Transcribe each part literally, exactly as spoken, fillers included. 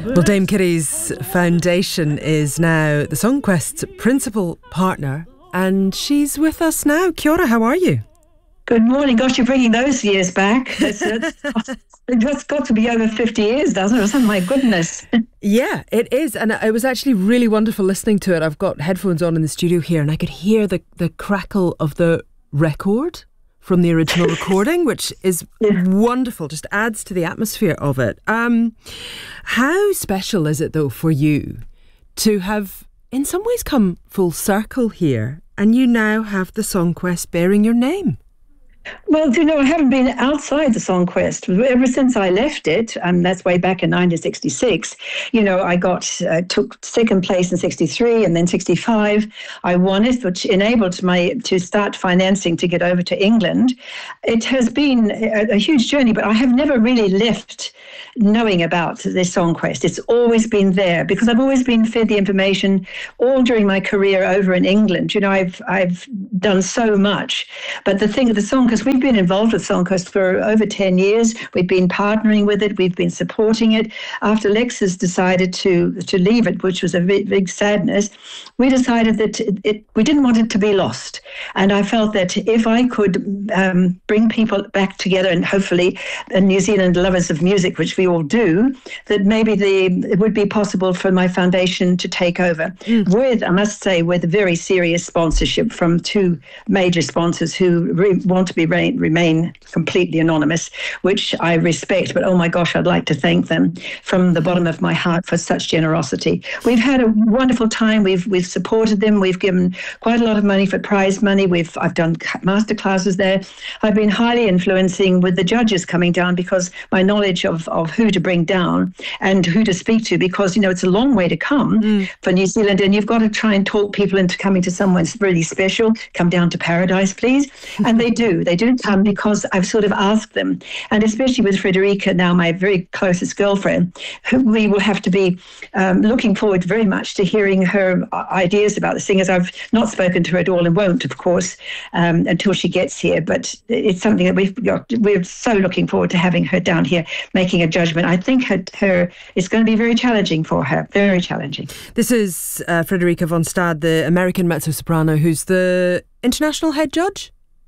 Well, Dame Kitty's foundation is now the Songquest's principal partner, and she's with us now. Kia ora, how are you? Good morning. Gosh, you're bringing those years back. It's, it's, it's got to be over fifty years, doesn't it? Oh, my goodness. Yeah, it is. And it was actually really wonderful listening to it. I've got headphones on in the studio here, and I could hear the, the crackle of the record from the original recording, which is yeah. wonderful, just adds to the atmosphere of it. Um, how special is it, though, for you to have, in some ways, come full circle here, and you now have the Songquest bearing your name? Well, you know, I haven't been outside the Songquest ever since I left it, and that's way back in nineteen sixty-six. You know, I got uh, took second place in sixty-three, and then sixty-five I won it, which enabled my to start financing to get over to England. It has been a, a huge journey, but I have never really left knowing about the Songquest. It's always been there because I've always been fed the information all during my career over in England. You know, I've I've done so much, but the thing of the song. Because we've been involved with Songquest for over ten years. We've been partnering with it. We've been supporting it. After Lexus decided to to leave it, which was a big, big sadness, we decided that it, it, we didn't want it to be lost. And I felt that if I could um, bring people back together, and hopefully uh, New Zealand lovers of music, which we all do, that maybe the it would be possible for my foundation to take over. Mm. With, I must say, with very serious sponsorship from two major sponsors who re- want to be Remain, remain completely anonymous, which I respect, but oh my gosh, I'd like to thank them from the bottom of my heart for such generosity. We've had a wonderful time. We've we've supported them. We've given quite a lot of money for prize money. We've I've done master classes there. I've been highly influencing with the judges coming down because my knowledge of, of who to bring down and who to speak to, because you know it's a long way to come mm. for New Zealand, and you've got to try and talk people into coming to someone really special. Come down to paradise, please, and they do. They do come because I've sort of asked them, and especially with Frederica, now my very closest girlfriend, who we will have to be um, looking forward very much to hearing her ideas about the singers. I've not spoken to her at all and won't, of course, um, until she gets here, but it's something that we've got, we're so looking forward to having her down here making a judgment. I think her, her it's going to be very challenging for her, very challenging. This is uh, Frederica von Stade, the American mezzo-soprano, who's the international head judge?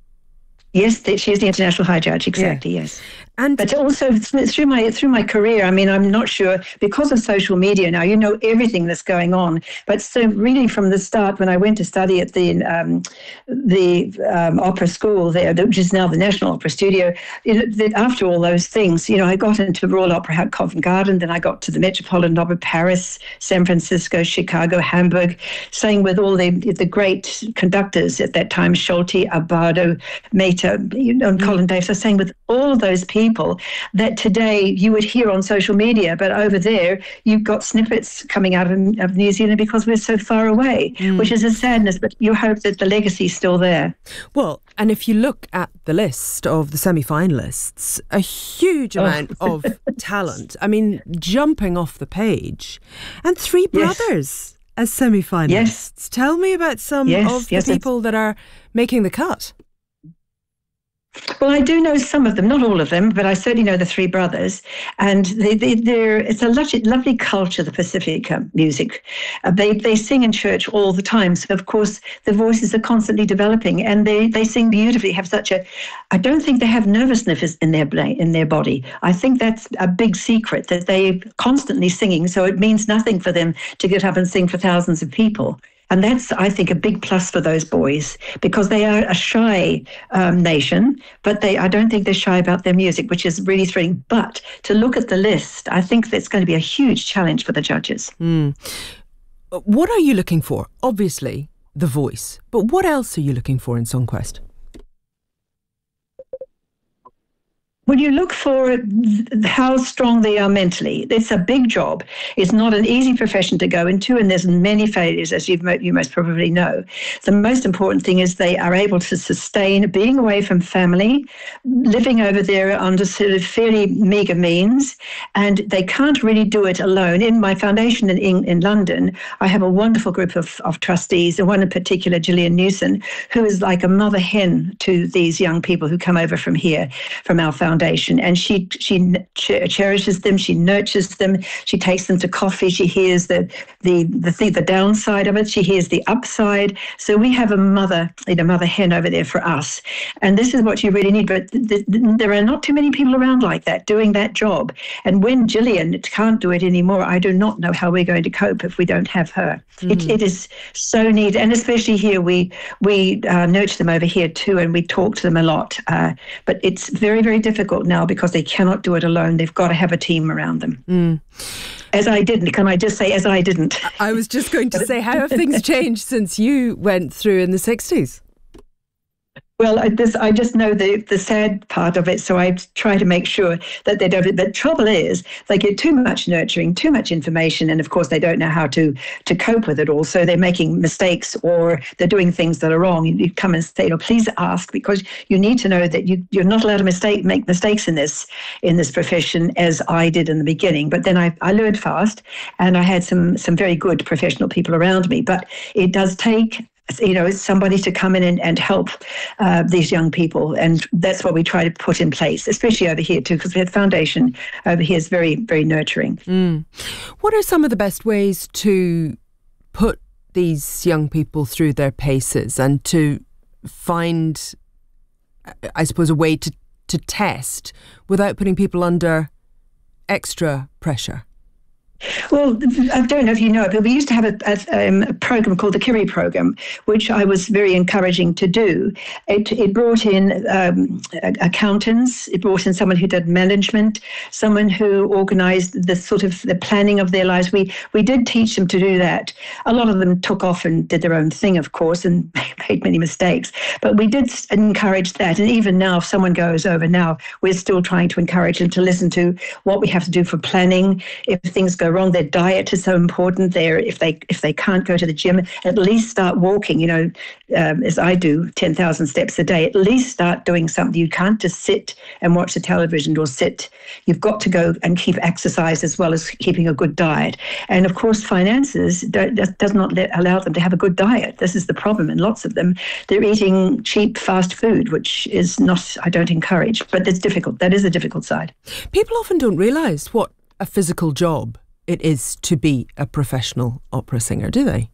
Yes, she is the international high judge, exactly, yeah. Yes. And but also through my through my career, I mean, I'm not sure, because of social media now, you know everything that's going on. But so really from the start, when I went to study at the um, the um, opera school there, which is now the National Opera Studio, you know, that after all those things, you know, I got into Royal Opera Covent Garden, then I got to the Metropolitan Opera, Paris, San Francisco, Chicago, Hamburg, sang with all the the great conductors at that time, Schulte, Abbado, Mehta, you know, and mm. Colin Davis. I sang with all of those people. People that today you would hear on social media, but over there you've got snippets coming out of, of New Zealand because we're so far away, mm. which is a sadness, but you hope that the legacy is still there. Well, and if you look at the list of the semi-finalists, a huge amount oh. of talent, I mean, jumping off the page, and three brothers yes. as semi-finalists. Yes. Tell me about some yes, of yes, the people that are making the cut. Well, I do know some of them, not all of them, but I certainly know the three brothers. And they, they, they're, it's a lovely, lovely culture, the Pacifica music. Uh, they they sing in church all the time. So, of course, the voices are constantly developing, and they, they sing beautifully, have such a... I don't think they have nervousness in their, in their body. I think that's a big secret, that they're constantly singing, so it means nothing for them to get up and sing for thousands of people. And that's, I think, a big plus for those boys, because they are a shy um, nation, but they I don't think they're shy about their music, which is really thrilling. But to look at the list, I think that's going to be a huge challenge for the judges. Mm. What are you looking for? Obviously, the voice. But what else are you looking for in Songquest? When you look for how strong they are mentally, it's a big job. It's not an easy profession to go into, and there's many failures, as you've, you most probably know. The most important thing is they are able to sustain being away from family, living over there under sort of fairly meagre means, and they can't really do it alone. In my foundation in, in, in London, I have a wonderful group of, of trustees, and one in particular, Gillian Newson, who is like a mother hen to these young people who come over from here, from our foundation. foundation, and she she ch- cherishes them, she nurtures them, she takes them to coffee, she hears the the the thing, the downside of it, she hears the upside. So we have a mother, you know, mother hen over there for us, and this is what you really need. But th- th- there are not too many people around like that doing that job. And when Gillian can't do it anymore, I do not know how we're going to cope if we don't have her. Mm. It, it is so needed, and especially here, we we uh, nurture them over here too, and we talk to them a lot. Uh, but it's very, very difficult now because they cannot do it alone. They've got to have a team around them. Mm. As I didn't, can I just say, as I didn't? I was just going to say, how have things changed since you went through in the sixties? Well, I, this, I just know the, the sad part of it, so I try to make sure that they don't. The trouble is, they get too much nurturing, too much information, and of course they don't know how to, to cope with it all. So they're making mistakes, or they're doing things that are wrong. You, you come and say, "Oh, please ask," because you need to know that you, you're not allowed to mistake, make mistakes in this in this profession, as I did in the beginning. But then I, I learned fast, and I had some some very good professional people around me. But it does take, you know, somebody to come in and, and help uh, these young people. And that's what we try to put in place, especially over here too, because the foundation over here is very, very nurturing. Mm. What are some of the best ways to put these young people through their paces and to find, I suppose, a way to, to test without putting people under extra pressure? Well, I don't know if you know it, but we used to have a, a, um, a program called the Kiri program, which I was very encouraging to do. It, it brought in um, accountants, it brought in someone who did management, someone who organised the sort of the planning of their lives. We we did teach them to do that. A lot of them took off and did their own thing, of course, and made many mistakes. But we did encourage that. And even now, if someone goes over now, we're still trying to encourage them to listen to what we have to do for planning. If things go wrong, their diet is so important. There, if they if they can't go to the gym, at least start walking. You know, um, as I do, ten thousand steps a day. At least start doing something. You can't just sit and watch the television or sit. You've got to go and keep exercise as well as keeping a good diet. And of course, finances don't, does not let, allow them to have a good diet. This is the problem. And lots of them, they're eating cheap fast food, which is not. I don't encourage, but it's difficult. That is a difficult side. People often don't realise what a physical job it is to be a professional opera singer, do they?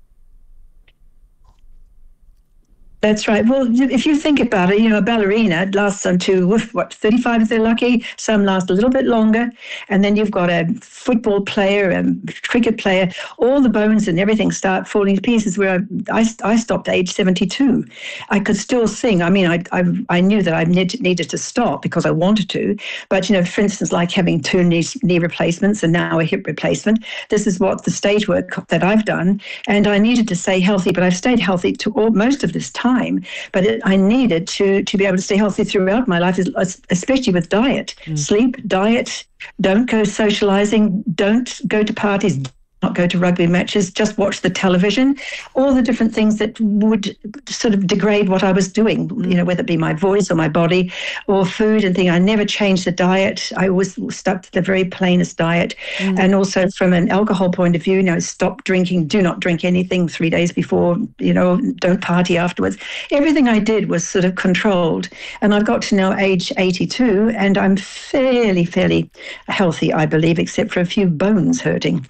That's right. Well, if you think about it, you know, a ballerina lasts until, what, thirty-five if they're lucky. Some last a little bit longer. And then you've got a football player, a cricket player, all the bones and everything start falling to pieces, where I, I, I stopped at age seventy-two. I could still sing. I mean, I I, I knew that I need, needed to stop because I wanted to. But, you know, for instance, like having two knee, knee replacements and now a hip replacement, this is what the stage work that I've done. And I needed to stay healthy, but I've stayed healthy to all, most of this time. But it, I needed to to be able to stay healthy throughout my life, especially with diet, mm. sleep, diet. Don't go socializing. Don't go to parties. Not go to rugby matches, just watch the television, all the different things that would sort of degrade what I was doing, you know, whether it be my voice or my body or food and thing. I never changed the diet. I always stuck to the very plainest diet. Mm. And also from an alcohol point of view, you know, stop drinking, do not drink anything three days before, you know, don't party afterwards. Everything I did was sort of controlled. And I've got to now age eighty-two and I'm fairly, fairly healthy, I believe, except for a few bones hurting.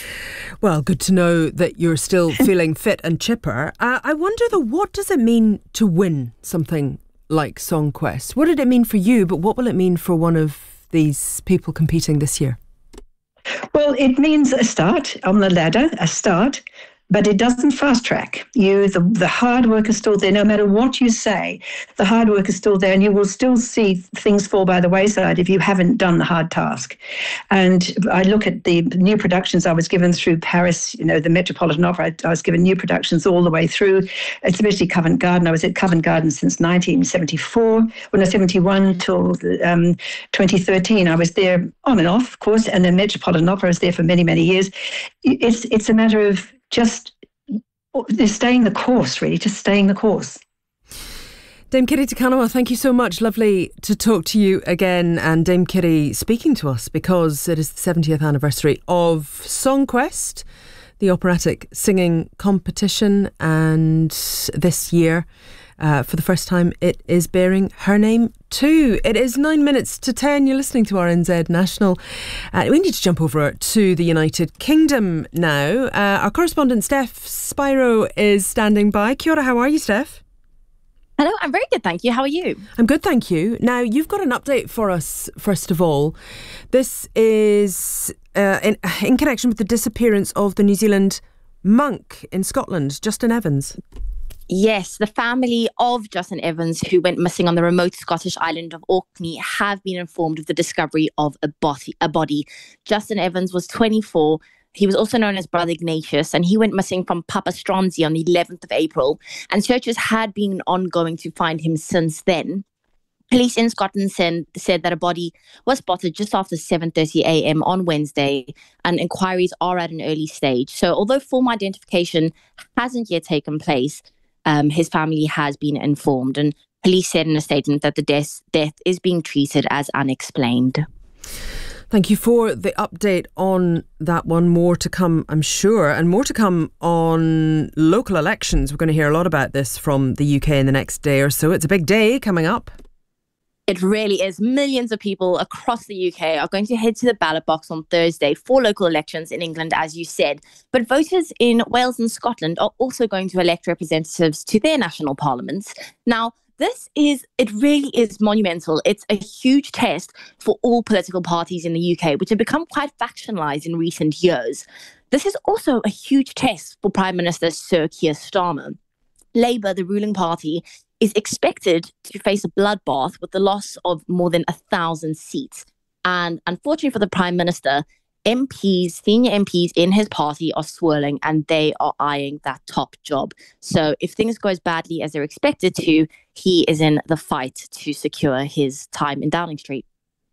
Well, good to know that you're still feeling fit and chipper. Uh, I wonder, though, what does it mean to win something like Songquest? What did it mean for you, but what will it mean for one of these people competing this year? Well, it means a start on the ladder, a start. But it doesn't fast track you. The, the hard work is still there. No matter what you say, the hard work is still there, and you will still see things fall by the wayside if you haven't done the hard task. And I look at the new productions I was given through Paris, you know, the Metropolitan Opera. I, I was given new productions all the way through, especially Covent Garden. I was at Covent Garden since nineteen seventy-four, when I was seventy-one till um, twenty thirteen. I was there on and off, of course, and the Metropolitan Opera was there for many, many years. It's it's a matter of just staying the course, really, just staying the course. Dame Kiri Te Kanawa, thank you so much. Lovely to talk to you again. And Dame Kiri speaking to us because it is the seventieth anniversary of Songquest, the operatic singing competition. And this year, uh, for the first time, it is bearing her name too. It is nine minutes to ten. You're listening to R N Z National. Uh, we need to jump over to the United Kingdom now. Uh, our correspondent Steph Spiro is standing by. Kia ora, how are you, Steph? Hello, I'm very good, thank you. How are you? I'm good, thank you. Now, you've got an update for us, first of all. This is uh, in, in connection with the disappearance of the New Zealand monk in Scotland, Justin Evans. Yes, the family of Justin Evans, who went missing on the remote Scottish island of Orkney, have been informed of the discovery of a body. A body. Justin Evans was twenty-four. He was also known as Brother Ignatius, and he went missing from Papa Stronzi on the eleventh of April, and searches had been ongoing to find him since then. Police in Scotland said, said that a body was spotted just after seven thirty a.m. on Wednesday, and inquiries are at an early stage. So although formal identification hasn't yet taken place, um, his family has been informed, and police said in a statement that the death, death is being treated as unexplained. Thank you for the update on that one. More to come, I'm sure, and more to come on local elections. We're going to hear a lot about this from the U K in the next day or so. It's a big day coming up. It really is. Millions of people across the U K are going to head to the ballot box on Thursday for local elections in England, as you said. But voters in Wales and Scotland are also going to elect representatives to their national parliaments. Now, This is, it really is monumental. It's a huge test for all political parties in the U K, which have become quite factionalised in recent years. This is also a huge test for Prime Minister Sir Keir Starmer. Labour, the ruling party, is expected to face a bloodbath with the loss of more than a thousand seats. And unfortunately for the Prime Minister, M Ps, senior M Ps in his party are swirling, and they are eyeing that top job. So if things go as badly as they're expected to, he is in the fight to secure his time in Downing Street.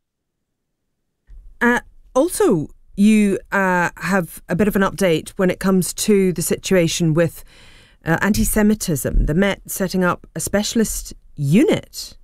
Uh, also, you uh, have a bit of an update when it comes to the situation with uh, anti-Semitism. The Met setting up a specialist unit.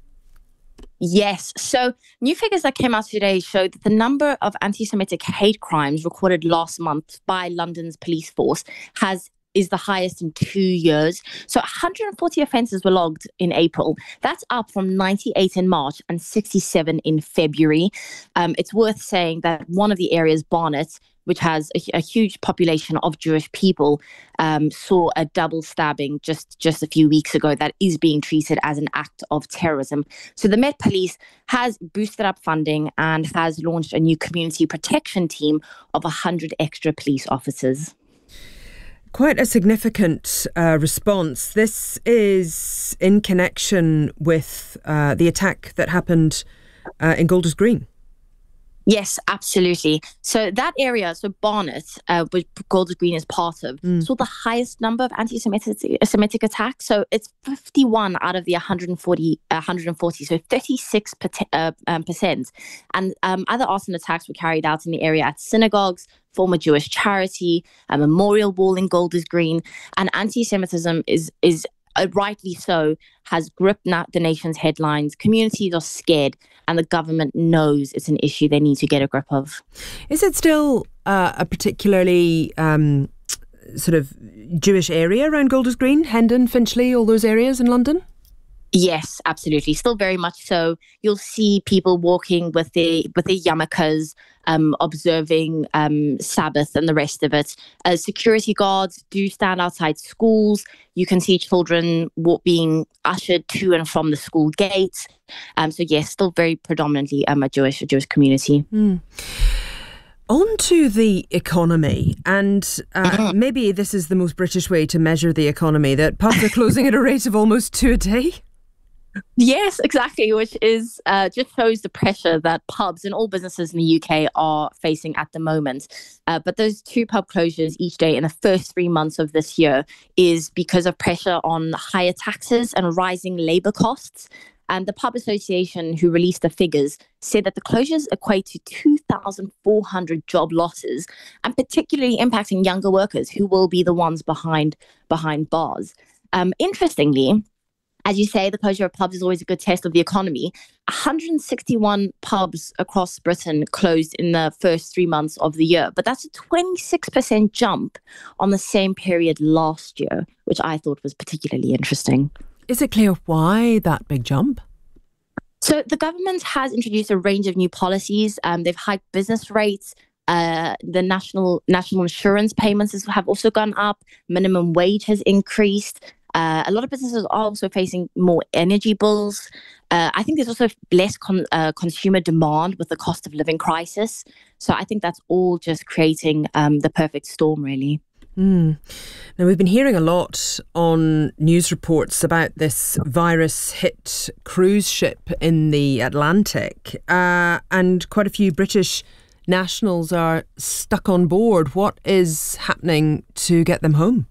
Yes. So new figures that came out today showed that the number of anti-Semitic hate crimes recorded last month by London's police force has is the highest in two years. So one hundred forty offences were logged in April. That's up from ninety-eight in March and sixty-seven in February. Um, it's worth saying that one of the areas, Barnet, which has a, a huge population of Jewish people, um, saw a double stabbing just, just a few weeks ago that is being treated as an act of terrorism. So the Met Police has boosted up funding and has launched a new community protection team of one hundred extra police officers. Quite a significant uh, response. This is in connection with uh, the attack that happened uh, in Golders Green. Yes, absolutely. So that area, so Barnet, uh, which Golders Green is part of, mm. saw the highest number of anti-Semitic Semitic attacks. So it's fifty-one out of the one hundred forty, one hundred forty, so thirty-six percent. Uh, um, percent. And um, other arson attacks were carried out in the area at synagogues, former Jewish charity, a memorial wall in Golders Green. And anti-Semitism is is uh, rightly so, has gripped na- the nation's headlines. Communities are scared, and the government knows it's an issue they need to get a grip of. Is it still uh, a particularly um, sort of Jewish area around Golders Green, Hendon, Finchley, all those areas in London? Yes, absolutely. Still very much so. You'll see people walking with their with their yarmulkes, um, observing um, Sabbath and the rest of it. Uh, security guards do stand outside schools. You can see children walk, being ushered to and from the school gates. Um, so yes, still very predominantly um, a Jewish a Jewish community. Mm. On to the economy, and uh, maybe this is the most British way to measure the economy, that pubs are closing at a rate of almost two a day. Yes, exactly, which is uh, just shows the pressure that pubs and all businesses in the U K are facing at the moment. Uh, but those two pub closures each day in the first three months of this year is because of pressure on higher taxes and rising labour costs. And the Pub Association, who released the figures, said that the closures equate to two thousand four hundred job losses, and particularly impacting younger workers who will be the ones behind behind bars. Um, interestingly, as you say, the closure of pubs is always a good test of the economy. one hundred sixty-one pubs across Britain closed in the first three months of the year, but that's a twenty-six percent jump on the same period last year, which I thought was particularly interesting. is it clear why that big jump? So the government has introduced a range of new policies. Um, they've hiked business rates. Uh, the national national insurance payments have also gone up. Minimum wage has increased. Uh, a lot of businesses are also facing more energy bills. Uh, I think there's also less con- uh, consumer demand with the cost of living crisis. So I think that's all just creating um, the perfect storm, really. Mm. Now, we've been hearing a lot on news reports about this virus hit cruise ship in the Atlantic, uh, and quite a few British nationals are stuck on board. What is happening to get them home?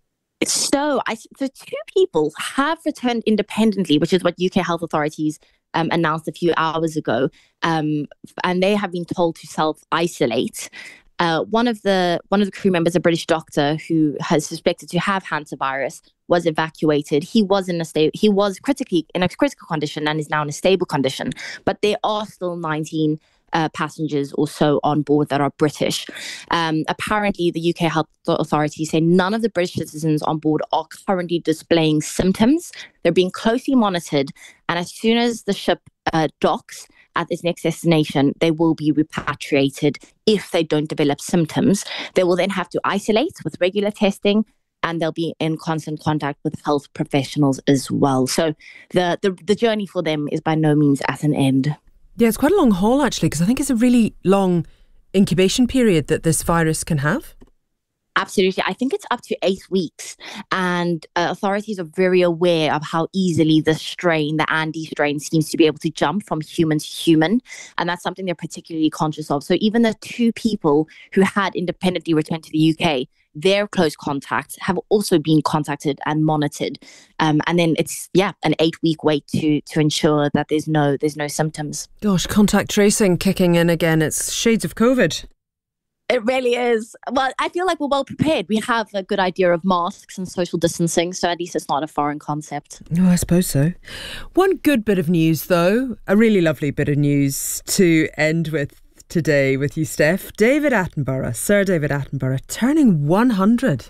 So, I, the two people have returned independently, which is what U K health authorities um, announced a few hours ago, um, and they have been told to self-isolate. Uh, one of the one of the crew members, a British doctor who has suspected to have hantavirus, was evacuated. He was in a sta- he was critically in a critical condition and is now in a stable condition. But there are still nineteen uh, passengers or so on board that are British. Um, apparently, the U K health authorities say none of the British citizens on board are currently displaying symptoms. They're being closely monitored, and as soon as the ship uh, docks at this next destination, they will be repatriated if they don't develop symptoms. They will then have to isolate with regular testing, and they'll be in constant contact with health professionals as well. So the, the, the journey for them is by no means at an end. Yeah, it's quite a long haul, actually, because I think it's a really long incubation period that this virus can have. Absolutely. I think it's up to eight weeks. And uh, authorities are very aware of how easily the strain, the Andes strain, seems to be able to jump from human to human. And that's something they're particularly conscious of. So even the two people who had independently returned to the U K, their close contacts have also been contacted and monitored. Um, and then it's, yeah, an eight week wait to to ensure that there's no there's no symptoms. Gosh, contact tracing kicking in again. It's shades of COVID. It really is. Well, I feel like we're well prepared. We have a good idea of masks and social distancing, so at least it's not a foreign concept. No, I suppose so. One good bit of news, though, a really lovely bit of news to end with today with you, Steph. David Attenborough, Sir David Attenborough, turning one hundred.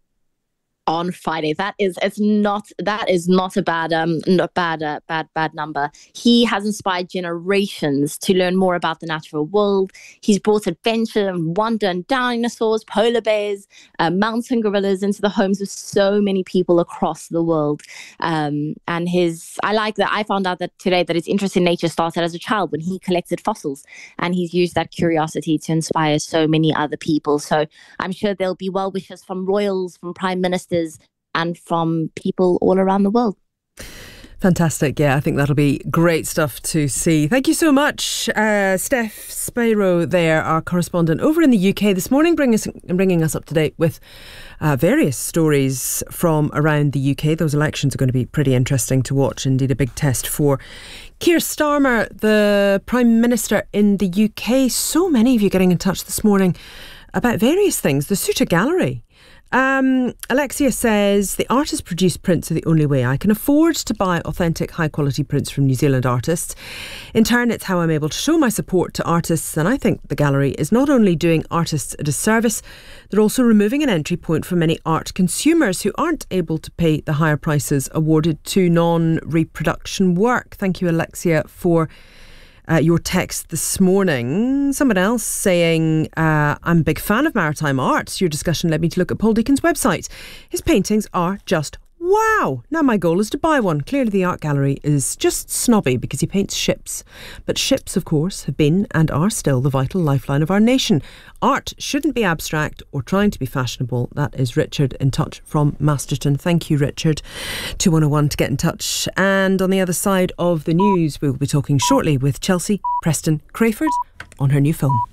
On Friday. That is it's not that is not a bad um not bad uh, bad bad number. He has inspired generations to learn more about the natural world. He's brought adventure and wonder and dinosaurs, polar bears, uh, mountain gorillas into the homes of so many people across the world. Um, and his I like that I found out that today that his interest in nature started as a child when he collected fossils, and he's used that curiosity to inspire so many other people. So I'm sure there'll be well wishes from royals, from prime ministers, and from people all around the world. Fantastic. Yeah, I think that'll be great stuff to see. Thank you so much, uh, Steph Spiro there, our correspondent over in the U K this morning, bring us, bringing us up to date with uh, various stories from around the U K. Those elections are going to be pretty interesting to watch. Indeed, a big test for Keir Starmer, the Prime Minister in the U K. So many of you getting in touch this morning about various things. The Suter Gallery. Um, Alexia says, the artist-produced prints are the only way I can afford to buy authentic, high-quality prints from New Zealand artists. In turn, it's how I'm able to show my support to artists, and I think the gallery is not only doing artists a disservice, they're also removing an entry point for many art consumers who aren't able to pay the higher prices awarded to non-reproduction work. Thank you, Alexia, for Uh, your text this morning. Someone else saying, uh, I'm a big fan of maritime art. Your discussion led me to look at Paul Deacon's website. His paintings are just wow. Now my goal is to buy one. Clearly the art gallery is just snobby because he paints ships. But ships, of course, have been and are still the vital lifeline of our nation. Art shouldn't be abstract or trying to be fashionable. That is Richard in touch from Masterton. Thank you, Richard. two one oh one to get in touch. And on the other side of the news, we'll be talking shortly with Chelsea Preston Crayford on her new film.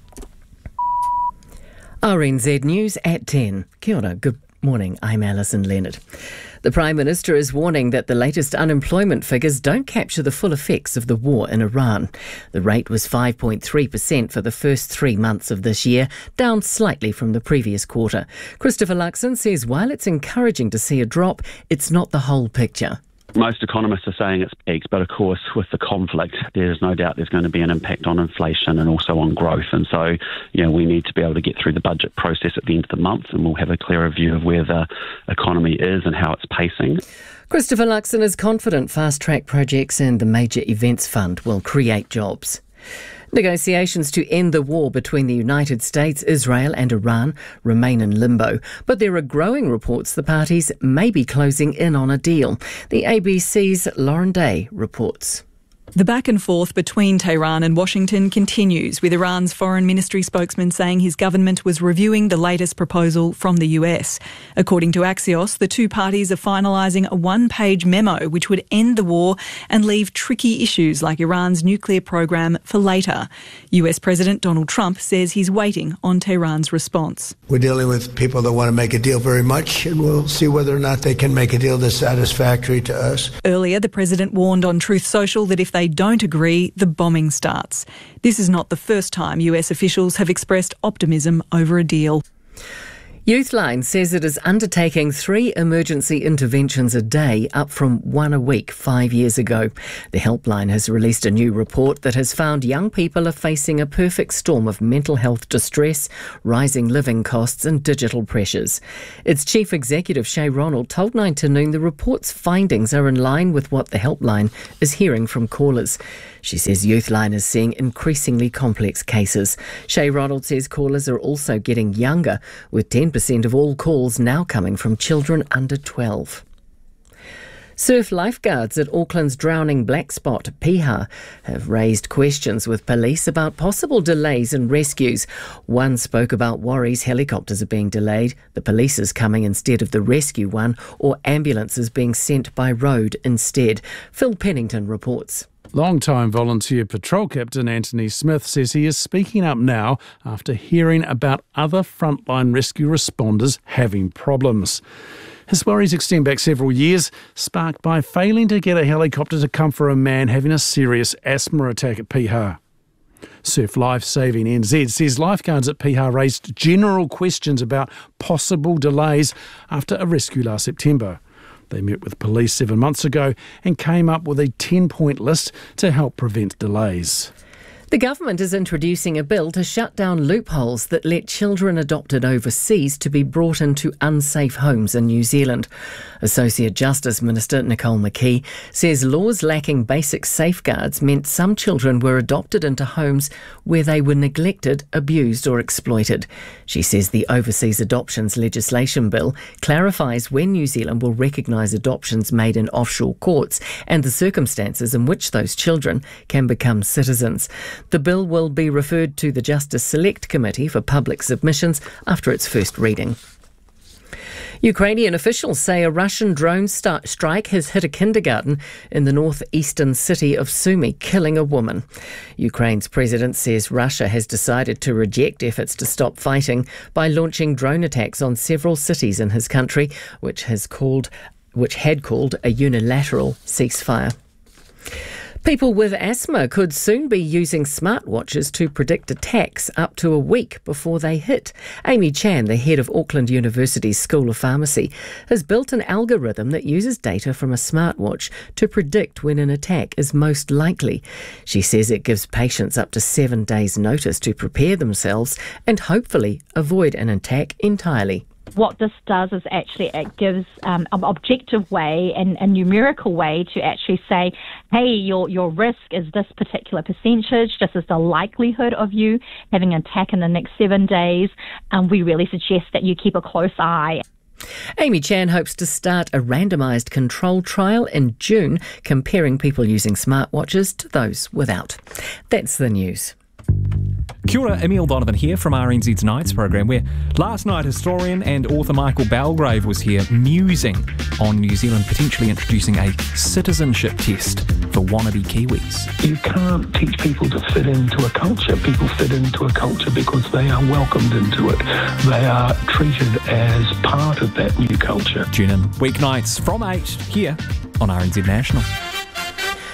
R N Z News at ten. Kia ora, good morning. I'm Alison Leonard. The Prime Minister is warning that the latest unemployment figures don't capture the full effects of the war in Iran. The rate was five point three percent for the first three months of this year, down slightly from the previous quarter. Christopher Luxon says while it's encouraging to see a drop, it's not the whole picture. Most economists are saying it's peaked, but of course, with the conflict, there's no doubt there's going to be an impact on inflation and also on growth. And so, you know, we need to be able to get through the budget process at the end of the month, and we'll have a clearer view of where the economy is and how it's pacing. Christopher Luxon is confident fast-track projects and the Major Events Fund will create jobs. Negotiations to end the war between the United States, Israel and Iran remain in limbo, but there are growing reports the parties may be closing in on a deal. The A B C's Lauren Day reports. The back and forth between Tehran and Washington continues, with Iran's foreign ministry spokesman saying his government was reviewing the latest proposal from the U S. According to Axios, the two parties are finalising a one-page memo which would end the war and leave tricky issues like Iran's nuclear program for later. U S President Donald Trump says he's waiting on Tehran's response. We're dealing with people that want to make a deal very much, and we'll see whether or not they can make a deal that's satisfactory to us. Earlier, the president warned on Truth Social that if they don't agree, the bombing starts. This is not the first time U S officials have expressed optimism over a deal. Youthline says it is undertaking three emergency interventions a day, up from one a week five years ago. The helpline has released a new report that has found young people are facing a perfect storm of mental health distress, rising living costs and digital pressures. Its chief executive, Shay Ronald, told Nine to Noon the report's findings are in line with what the helpline is hearing from callers. She says Youthline is seeing increasingly complex cases. Shay Ronald says callers are also getting younger, with ten percent of all calls now coming from children under twelve. Surf lifeguards at Auckland's drowning black spot, Piha, have raised questions with police about possible delays in rescues. One spoke about worries helicopters are being delayed, the police is coming instead of the rescue one, or ambulances being sent by road instead. Phil Pennington reports. Long-time volunteer patrol captain Anthony Smith says he is speaking up now after hearing about other frontline rescue responders having problems. His worries extend back several years, sparked by failing to get a helicopter to come for a man having a serious asthma attack at Piha. Surf Life Saving N Z says lifeguards at Piha raised general questions about possible delays after a rescue last September. They met with police seven months ago and came up with a ten-point list to help prevent delays. The government is introducing a bill to shut down loopholes that let children adopted overseas to be brought into unsafe homes in New Zealand. Associate Justice Minister Nicole McKee says laws lacking basic safeguards meant some children were adopted into homes where they were neglected, abused or exploited. She says the Overseas Adoptions Legislation Bill clarifies when New Zealand will recognise adoptions made in offshore courts and the circumstances in which those children can become citizens. The bill will be referred to the Justice Select Committee for public submissions after its first reading. Ukrainian officials say a Russian drone st- strike has hit a kindergarten in the northeastern city of Sumy, killing a woman. Ukraine's president says Russia has decided to reject efforts to stop fighting by launching drone attacks on several cities in his country, which has called, which had called a unilateral ceasefire. People with asthma could soon be using smartwatches to predict attacks up to a week before they hit. Amy Chan, the head of Auckland University's School of Pharmacy, has built an algorithm that uses data from a smartwatch to predict when an attack is most likely. She says it gives patients up to seven days' notice to prepare themselves and hopefully avoid an attack entirely. What this does is actually it gives um, an objective way and a numerical way to actually say, hey, your your risk is this particular percentage, this is the likelihood of you having an attack in the next seven days, and we really suggest that you keep a close eye. Amy Chan hopes to start a randomised control trial in June, comparing people using smartwatches to those without. That's the news. Kia ora, Emile Donovan here from R N Z's Nights programme, where last night historian and author Michael Belgrave was here musing on New Zealand potentially introducing a citizenship test for wannabe Kiwis. You can't teach people to fit into a culture. People fit into a culture because they are welcomed into it. They are treated as part of that new culture. Tune in weeknights from eight here on R N Z National.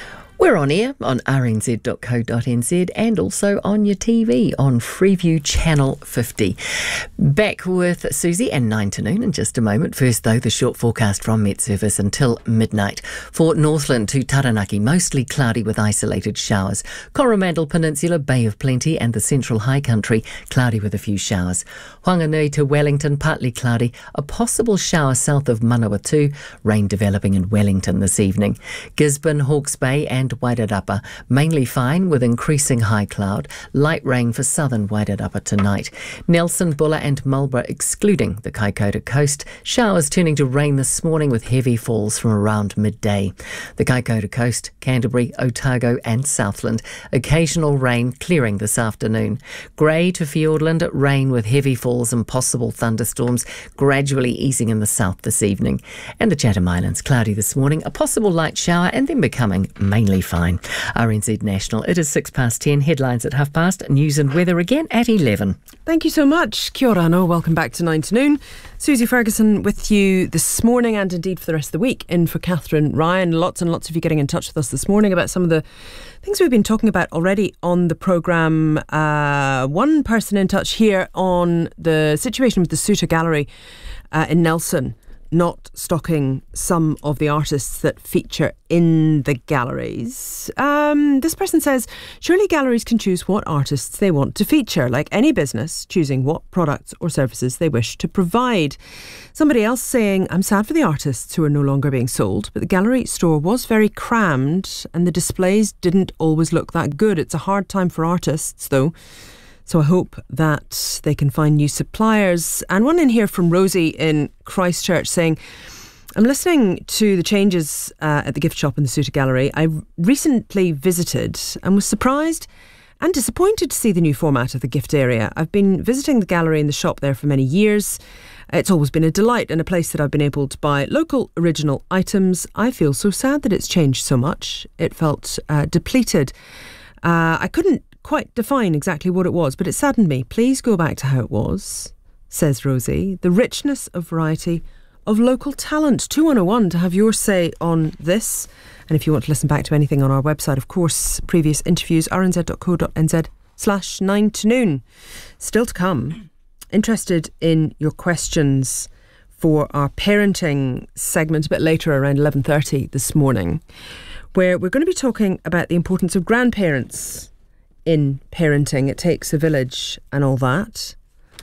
We're on air on r n z dot co dot n z and also on your T V on Freeview Channel fifty. Back with Susie and nine to noon in just a moment. First, though, the short forecast from Met Service until midnight. For Northland to Taranaki, mostly cloudy with isolated showers. Coromandel Peninsula, Bay of Plenty, and the Central High Country, cloudy with a few showers. Whanganui to Wellington, partly cloudy. A possible shower south of Manawatu. Rain developing in Wellington this evening. Gisborne, Hawke's Bay and Wairarapa, mainly fine with increasing high cloud. Light rain for southern Wairarapa tonight. Nelson, Buller and Marlborough excluding the Kaikoura coast. Showers turning to rain this morning with heavy falls from around midday. The Kaikoura coast, Canterbury, Otago and Southland. Occasional rain clearing this afternoon. Grey to Fiordland, rain with heavy falls and possible thunderstorms gradually easing in the south this evening. And the Chatham Islands, cloudy this morning. A possible light shower and then becoming mainly fine. R N Z National, it is six past ten, headlines at half past, news and weather again at eleven. Thank you so much. Kia ora no, welcome back to nine to noon. Susie Ferguson with you this morning and indeed for the rest of the week, in for Catherine Ryan. Lots and lots of you getting in touch with us this morning about some of the things we've been talking about already on the programme. Uh, one person in touch here on the situation with the Suter Gallery uh, in Nelson, not stocking some of the artists that feature in the galleries. Um, this person says, surely galleries can choose what artists they want to feature, like any business choosing what products or services they wish to provide. Somebody else saying, I'm sad for the artists who are no longer being sold, but the gallery store was very crammed and the displays didn't always look that good. It's a hard time for artists, though. So I hope that they can find new suppliers. And one in here from Rosie in Christchurch saying, I'm listening to the changes uh, at the gift shop in the Suter Gallery. I recently visited and was surprised and disappointed to see the new format of the gift area. I've been visiting the gallery and the shop there for many years. It's always been a delight and a place that I've been able to buy local original items. I feel so sad that it's changed so much. It felt uh, depleted. Uh, I couldn't quite define exactly what it was, but it saddened me. Please go back to how it was, says Rosie. The richness of variety of local talent. two one oh one to have your say on this. And if you want to listen back to anything on our website, of course, previous interviews, r n z dot co dot n z slash nine to noon. Still to come. Interested in your questions for our parenting segment a bit later, around eleven thirty this morning, where we're going to be talking about the importance of grandparents in parenting. It takes a village and all that,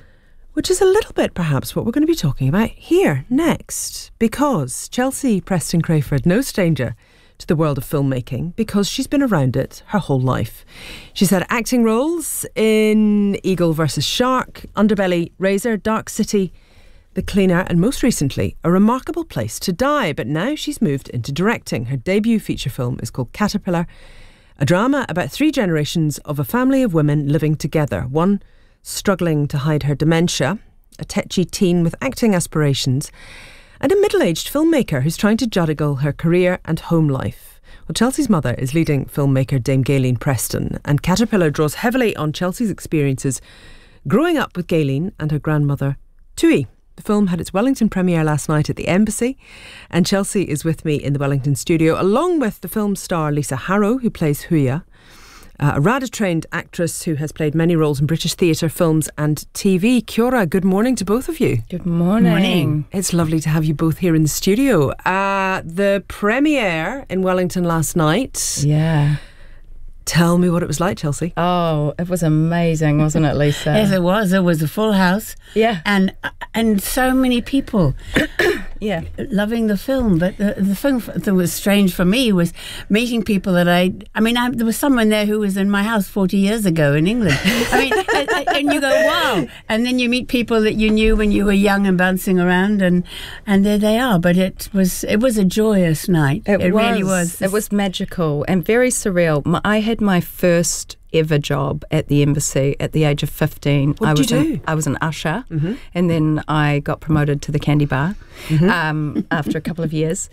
which is a little bit perhaps what we're going to be talking about here next, because Chelsea Preston Crayford, no stranger to the world of filmmaking because she's been around it her whole life. She's had acting roles in Eagle versus Shark, Underbelly, Razor, Dark City, The Cleaner, and most recently, A Remarkable Place to Die. But now she's moved into directing. Her debut feature film is called Caterpillar, a drama about three generations of a family of women living together. One struggling to hide her dementia, a tetchy teen with acting aspirations, and a middle-aged filmmaker who's trying to juggle her career and home life. Well, Chelsea's mother is leading filmmaker Dame Gayleen Preston, and Caterpillar draws heavily on Chelsea's experiences growing up with Gayleen and her grandmother, Tui. The film had its Wellington premiere last night at the Embassy, and Chelsea is with me in the Wellington studio, along with the film star Lisa Harrow, who plays Huya, uh, a RADA-trained actress who has played many roles in British theatre, films and T V. Kia ora, good morning to both of you. Good morning. morning. It's lovely to have you both here in the studio. Uh, the premiere in Wellington last night. Yeah. Tell me what it was like, Chelsea. Oh, it was amazing, wasn't it, Lisa? Yes, it was. It was a full house. Yeah. And and so many people yeah, loving the film. But the, the thing that was strange for me was meeting people that I... I mean, I, there was someone there who was in my house forty years ago in England. I mean, and, and you go, wow. And then you meet people that you knew when you were young and bouncing around, and, and there they are. But it was it was a joyous night. It, it was, really was. It was magical and very surreal. My, I had my first ever job at the Embassy at the age of fifteen. What I did was you an, do? I was an usher, mm-hmm. and then I got promoted to the candy bar mm-hmm. um, after a couple of years.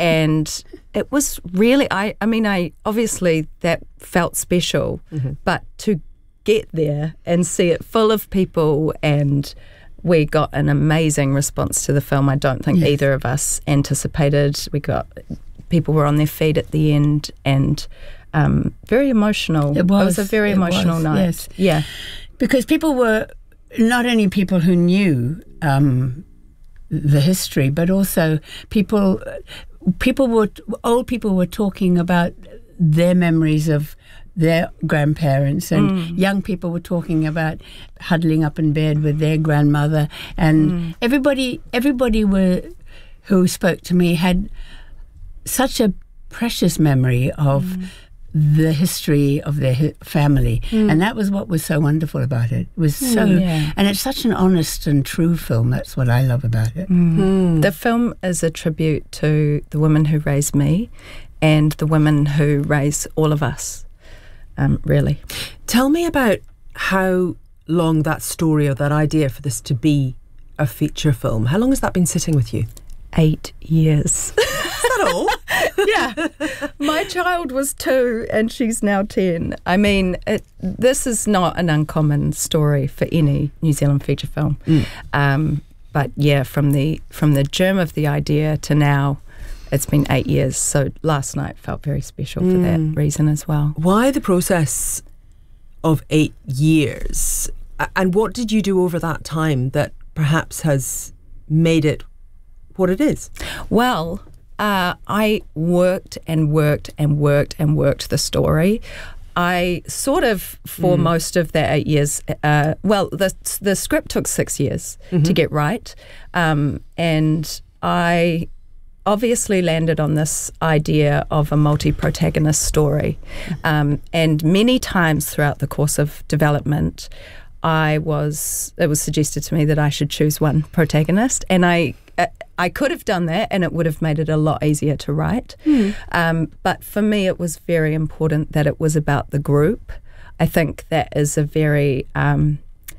And it was really, I, I mean, I obviously that felt special, mm-hmm. but to get there and see it full of people, and we got an amazing response to the film. I don't think yes. either of us anticipated. We got, people were on their feet at the end, and um, very emotional. It was, it was a very it emotional was, night. Yes. Yeah, because people were not only people who knew um, the history, but also people. People were old people were talking about their memories of their grandparents, and Mm. young people were talking about huddling up in bed with their grandmother, and Mm. everybody everybody were who spoke to me had such a precious memory of Mm. the history of their hi- family, Mm. and that was what was so wonderful about it. It was so, Mm, yeah. and it's such an honest and true film. That's what I love about it. Mm. The film is a tribute to the women who raised me and the women who raise all of us, um, really. Tell me about how long that story or that idea for this to be a feature film, how long has that been sitting with you? Eight years. Is that all? Yeah. My child was two and she's now ten. I mean, it, this is not an uncommon story for any New Zealand feature film. Mm. Um, but yeah, from the from the germ of the idea to now, it's been eight years. So last night felt very special for that Mm. reason as well. Why the process of eight years? A- And what did you do over that time that perhaps has made it what it is? Well, uh, I worked and worked and worked and worked the story. I sort of, for Mm. most of that eight years, uh, well, the the script took six years Mhm. to get right, um, and I obviously landed on this idea of a multi-protagonist story, um, and many times throughout the course of development, I was it was suggested to me that I should choose one protagonist, and I uh, I could have done that, and it would have made it a lot easier to write. Mm. Um, but for me, it was very important that it was about the group. I think that is a very um,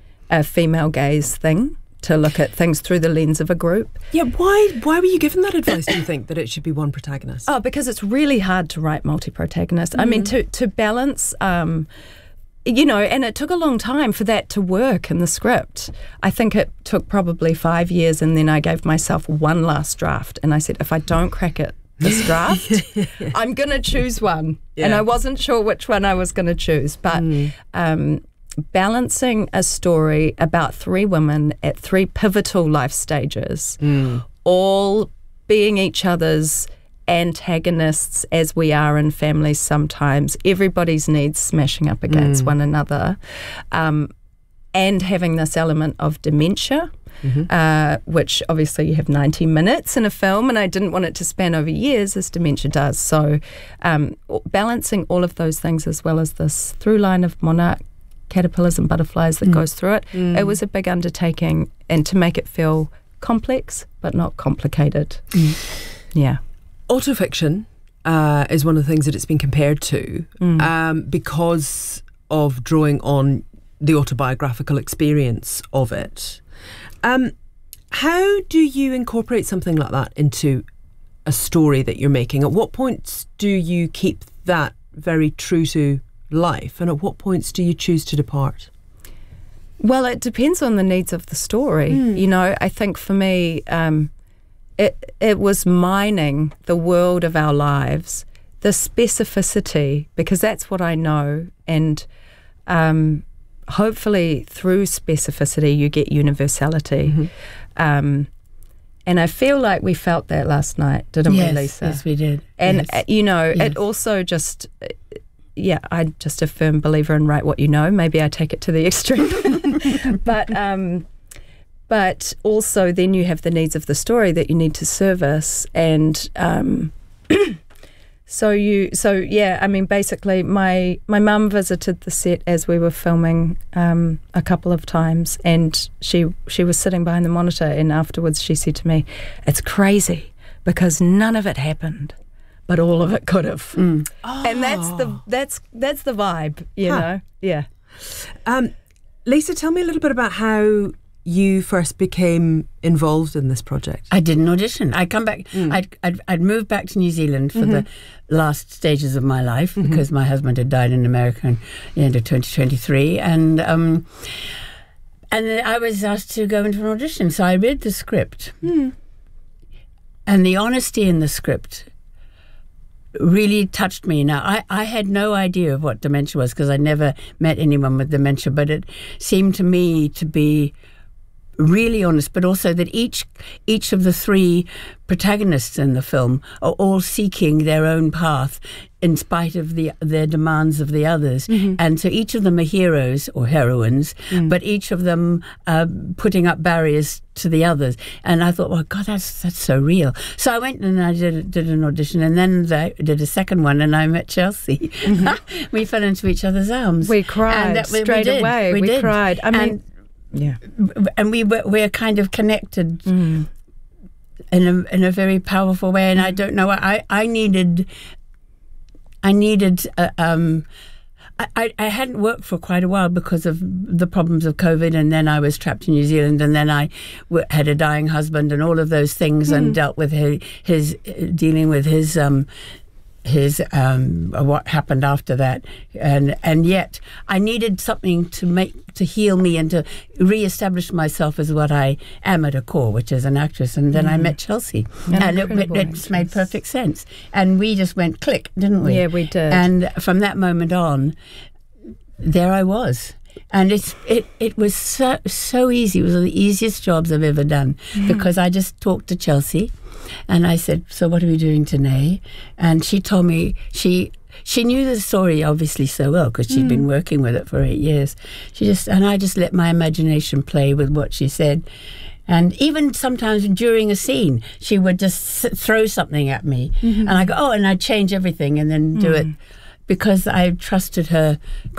a female gaze thing, to look at things through the lens of a group. Yeah, why why were you given that advice, do you think, that it should be one protagonist? Oh, because it's really hard to write multi-protagonist. I mean, to, to balance... Um, You know, and it took a long time for that to work in the script. I think it took probably five years, and then I gave myself one last draft, and I said, if I don't crack it this draft, I'm going to choose one. Yeah. And I wasn't sure which one I was going to choose. But Mm. um, balancing a story about three women at three pivotal life stages, Mm. all being each other's antagonists, as we are in families sometimes, everybody's needs smashing up against Mm. one another, um, and having this element of dementia, Mhm. uh, which obviously you have ninety minutes in a film, and I didn't want it to span over years as dementia does. So um, balancing all of those things, as well as this through line of monarch caterpillars and butterflies that Mm. goes through it, Mm. it was a big undertaking, and to make it feel complex but not complicated. Yeah. Autofiction uh, is one of the things that it's been compared to Mm. um, because of drawing on the autobiographical experience of it. Um, how do you incorporate something like that into a story that you're making? At what points do you keep that very true to life, and at what points do you choose to depart? Well, it depends on the needs of the story. Mm. You know, I think for me, um, it it was mining the world of our lives, the specificity, because that's what I know, and um, hopefully through specificity you get universality. Mm-hmm. Um, and I feel like we felt that last night, didn't Yes, we, Lisa? yes, we did. And, Yes. uh, you know, Yes. it also just... Yeah, I'm just a firm believer in write what you know. Maybe I take it to the extreme. but um, but also then you have the needs of the story that you need to service. And um, so you, so yeah, I mean, basically my, my mum visited the set as we were filming um, a couple of times, and she, she was sitting behind the monitor, and afterwards she said to me, it's crazy because none of it happened, but all of it could have. Mm. And that's the that's that's the vibe, you Huh. know. Yeah. Um, Lisa, tell me a little bit about how you first became involved in this project. I did an audition. I'd come back. Mm. I'd, I'd I'd moved back to New Zealand for Mhm. the last stages of my life Mhm. because my husband had died in America in the end of twenty twenty-three, and um, and I was asked to go into an audition. So I read the script, Mm. and the honesty in the script really touched me. Now, I, I had no idea of what dementia was because I never met anyone with dementia, but it seemed to me to be really honest, but also that each each of the three protagonists in the film are all seeking their own path in spite of the their demands of the others. Mm-hmm. And so each of them are heroes or heroines, mm. but each of them are putting up barriers to the others. And I thought, well, God, that's that's so real. So I went and I did did an audition, and then I did a second one, and I met Chelsea. Mm-hmm. We fell into each other's arms. We cried and that, we, straight we did. away. We, we did. cried. I mean, and, yeah, and we were we're kind of connected mm. in a in a very powerful way. And I don't know. I I needed. I needed. Uh, um, I, I hadn't worked for quite a while because of the problems of COVID, and then I was trapped in New Zealand, and then I w- had a dying husband, and all of those things, mm. and dealt with his, his dealing with his. Um, his um, what happened after that, and and yet I needed something to make to heal me and to re-establish myself as what I am at a core, which is an actress. And then mm. I met Chelsea, An and it, it, it made perfect sense. And we just went click, didn't we? Yeah, we did. And from that moment on, there I was. And it's it, it was so so easy. It was one of the easiest jobs I've ever done mm. because I just talked to Chelsea. And I said, so what are we doing today? And she told me, she she knew the story obviously so well because she'd mm. been working with it for eight years. She just, and I just let my imagination play with what she said. And even sometimes during a scene, she would just throw something at me. Mm-hmm. And I go, oh, and I'd change everything and then do mm. it because I trusted her